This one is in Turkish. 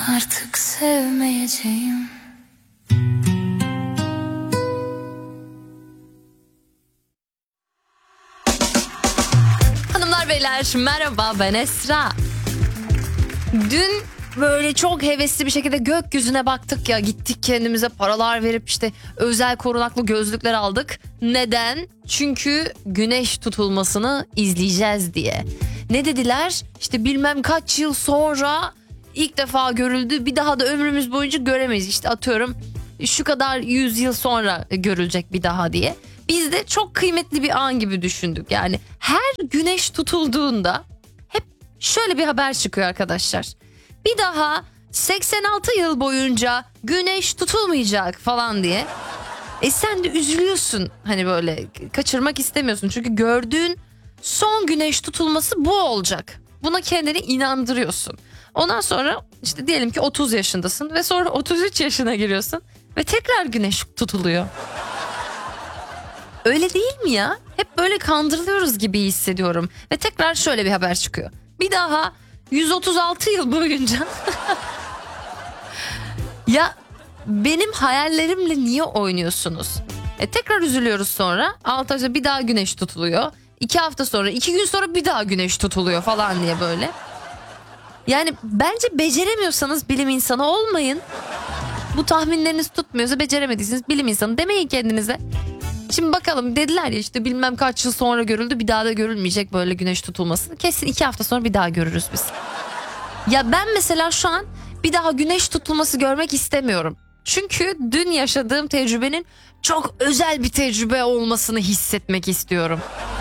Artık sevmeyeceğim. Hanımlar beyler merhaba, ben Esra. Dün böyle çok hevesli bir şekilde gökyüzüne baktık ya, gittik kendimize paralar verip işte özel korunaklı gözlükler aldık. Neden? Çünkü güneş tutulmasını izleyeceğiz diye. Ne dediler? İşte bilmem kaç yıl sonra ilk defa görüldü, bir daha da ömrümüz boyunca göremeyiz. İşte atıyorum şu kadar 100 yıl sonra görülecek bir daha diye. Biz de çok kıymetli bir an gibi düşündük. Yani her güneş tutulduğunda hep şöyle bir haber çıkıyor arkadaşlar. Bir daha 86 yıl boyunca güneş tutulmayacak falan diye. Sen de üzülüyorsun, hani böyle kaçırmak istemiyorsun. Çünkü gördüğün son güneş tutulması bu olacak. Buna kendini inandırıyorsun. Ondan sonra işte diyelim ki 30 yaşındasın ve sonra 33 yaşına giriyorsun ve tekrar güneş tutuluyor. Öyle değil mi ya? Hep böyle kandırılıyoruz gibi hissediyorum. Ve tekrar şöyle bir haber çıkıyor. Bir daha 136 yıl boyunca ya benim hayallerimle niye oynuyorsunuz? Tekrar üzülüyoruz sonra. 6 ay sonra bir daha güneş tutuluyor. 2 hafta sonra, 2 gün sonra bir daha güneş tutuluyor falan diye böyle. Yani bence beceremiyorsanız bilim insanı olmayın. Bu tahminleriniz tutmuyorsa, beceremediyseniz bilim insanı demeyin kendinize. Şimdi bakalım, dediler ya işte bilmem kaç yıl sonra görüldü, bir daha da görülmeyecek böyle güneş tutulması. Kesin 2 hafta sonra bir daha görürüz biz. Ya ben mesela şu an bir daha güneş tutulması görmek istemiyorum. Çünkü dün yaşadığım tecrübenin çok özel bir tecrübe olmasını hissetmek istiyorum.